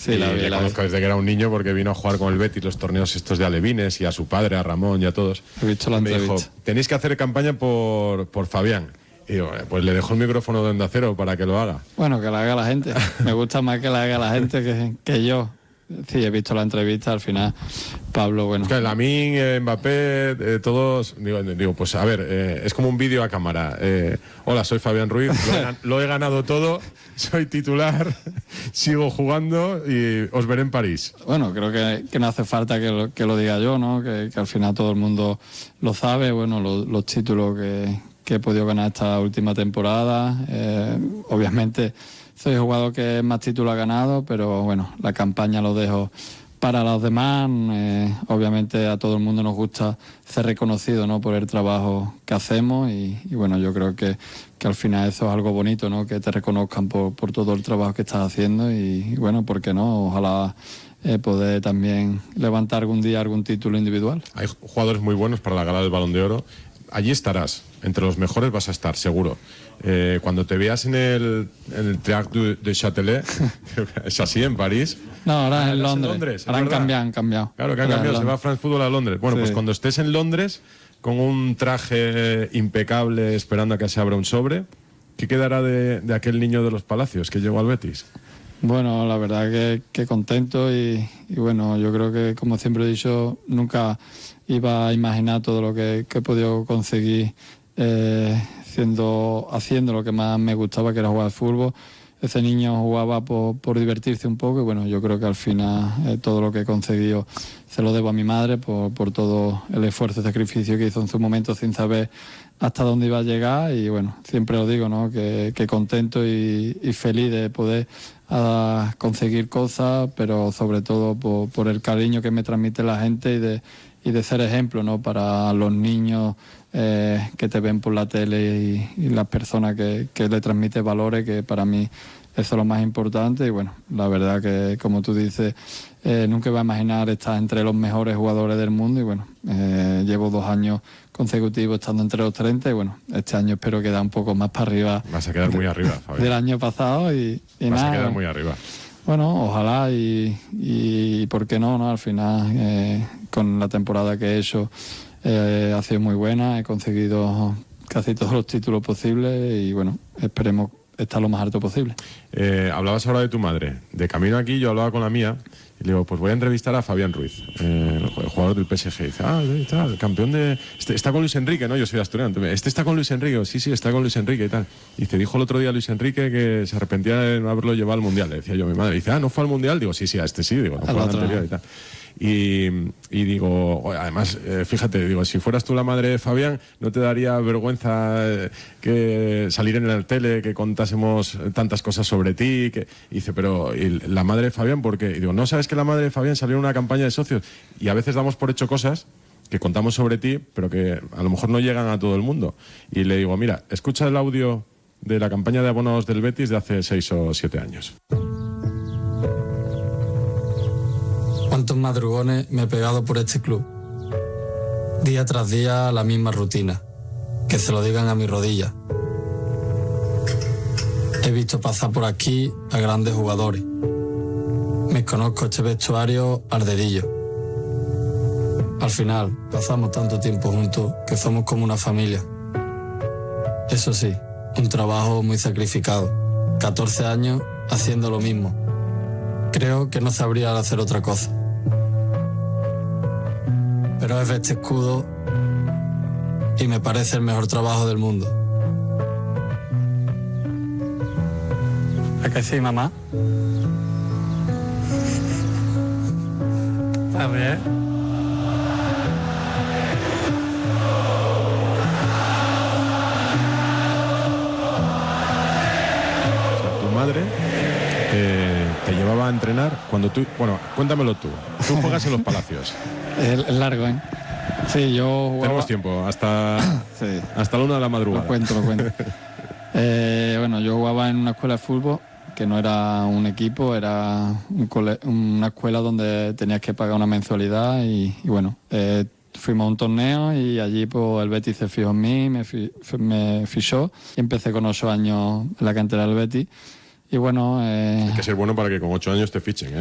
Sí, y le conozco desde que era un niño porque vino a jugar con el Betis los torneos estos de alevines y a su padre, a Ramón y a todos. He visto la entrevista. Me dijo, tenéis que hacer campaña por Fabián. Y digo, pues le dejo el micrófono de Onda Cero para que lo haga. Bueno, que la haga la gente. Me gusta más que la haga la gente que yo. Sí, he visto la entrevista, al final Pablo, bueno. Es que Lamine, Mbappé, todos, digo, pues a ver, es como un vídeo a cámara. Hola, soy Fabián Ruiz, lo he ganado todo, soy titular, sigo jugando y os veré en París. Bueno, creo que no hace falta que lo diga yo, ¿no? Que al final todo el mundo lo sabe, bueno, los títulos que he podido ganar esta última temporada, obviamente soy jugador que más títulos ha ganado, pero bueno, la campaña lo dejo para los demás. Obviamente a todo el mundo nos gusta ser reconocido, ¿no? Por el trabajo que hacemos y bueno, yo creo que al final eso es algo bonito, ¿no? Que te reconozcan por todo el trabajo que estás haciendo y bueno, ¿por qué no? Ojalá poder también levantar algún día algún título individual. Hay jugadores muy buenos para la gala del Balón de Oro. Allí estarás, entre los mejores vas a estar, seguro. Cuando te veas en el Théâtre de Châtelet, es así en París. No, ahora en Londres. Ahora han cambiado. Claro que han cambiado, se va a France Football a Londres. Bueno, sí. Pues cuando estés en Londres, con un traje impecable, esperando a que se abra un sobre, ¿qué quedará de aquel niño de los Palacios que llegó al Betis? Bueno, la verdad que contento y bueno, yo creo que, como siempre he dicho, nunca iba a imaginar todo lo que he podido conseguir haciendo lo que más me gustaba, que era jugar al fútbol. Ese niño jugaba por divertirse un poco y bueno, yo creo que al final todo lo que he conseguido se lo debo a mi madre por todo el esfuerzo y sacrificio que hizo en su momento sin saber hasta dónde iba a llegar y bueno, siempre lo digo, ¿no? Que contento y feliz de poder conseguir cosas, pero sobre todo por el cariño que me transmite la gente y de ser ejemplo, ¿no? Para los niños que te ven por la tele y las personas que le transmiten valores, que para mí eso es lo más importante y bueno, la verdad que como tú dices, nunca iba a imaginar estar entre los mejores jugadores del mundo y bueno, llevo 2 años consecutivos estando entre los 30 y bueno, este año espero quedar un poco más para arriba. Vas a quedar muy arriba, Fabián. Del año pasado y vas nada. Vas a quedar muy arriba. Bueno, ojalá y por qué no, al final con la temporada que he hecho ha sido muy buena, he conseguido casi todos los títulos posibles y bueno, esperemos estar lo más alto posible. Hablabas ahora de tu madre. De camino aquí yo hablaba con la mía y le digo, pues voy a entrevistar a Fabián Ruiz, el jugador del PSG. Y dice, el campeón de... Está con Luis Enrique, ¿no? Yo soy asturiano. Está con Luis Enrique. Sí, está con Luis Enrique y tal. Y dice, dijo el otro día Luis Enrique que se arrepentía de no haberlo llevado al Mundial. Le decía yo a mi madre. Dice, ¿no fue al Mundial? Digo, sí, a este sí. Digo, no fue al anterior y tal. Y digo, además, fíjate, digo, si fueras tú la madre de Fabián, ¿no te daría vergüenza que salir en la tele, que contásemos tantas cosas sobre ti? Y dice, pero ¿y la madre de Fabián por qué? Y digo, ¿no sabes que la madre de Fabián salió en una campaña de socios? Y a veces damos por hecho cosas que contamos sobre ti, pero que a lo mejor no llegan a todo el mundo. Y le digo, mira, escucha el audio de la campaña de abonos del Betis de hace 6 o 7 años. Cuántos madrugones me he pegado por este club. Día tras día la misma rutina. Que se lo digan a mis rodillas. He visto pasar por aquí a grandes jugadores. Me conozco este vestuario al dedillo. Al final, pasamos tanto tiempo juntos que somos como una familia. Eso sí, un trabajo muy sacrificado. 14 años haciendo lo mismo. Creo que no sabría hacer otra cosa. Pero es este escudo y me parece el mejor trabajo del mundo. ¿A qué sí, mamá? A ver. Tu madre te llevaba a entrenar cuando tú... Bueno, cuéntamelo tú. Tú juegas en los Palacios. Es largo, ¿eh? Sí, yo jugaba... Tenemos tiempo, hasta la 1 de la madrugada. Lo cuento. Bueno, yo jugaba en una escuela de fútbol, que no era un equipo, era una escuela donde tenías que pagar una mensualidad y bueno, fuimos a un torneo y allí pues el Betis se fijó en mí, me fichó y empecé con 8 años en la cantera del Betis. Y bueno... Hay que ser bueno para que con 8 años te fichen, ¿eh?